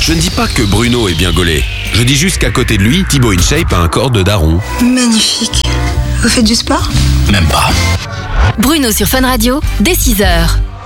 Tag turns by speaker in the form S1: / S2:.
S1: Je ne dis pas que Bruno est bien gaulé. Je dis juste qu'à côté de lui, Thibaut InShape a un corps de daron.
S2: Magnifique. Vous faites du sport ?
S3: Même pas.
S4: Bruno sur Fun Radio, dès 6h.